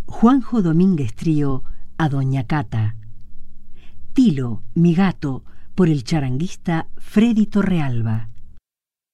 Juanjo Domínguez Trío a Doña Cata. Tilo, mi gato, por el charanguista Freddy Torrealba.